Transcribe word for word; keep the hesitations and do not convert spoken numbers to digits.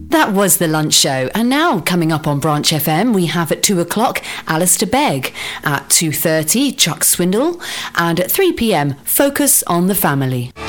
That was The Lunch Show. And now, coming up on Branch F M, we have at two o'clock, Alistair Begg. At two thirty, Chuck Swindle. And at three p m, Focus on the Family.